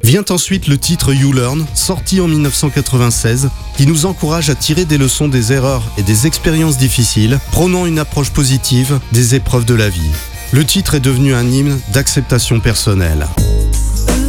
Vient ensuite le titre You Learn, sorti en 1996, qui nous encourage à tirer des leçons des erreurs et des expériences difficiles, prônant une approche positive des épreuves de la vie. Le titre est devenu un hymne d'acceptation personnelle.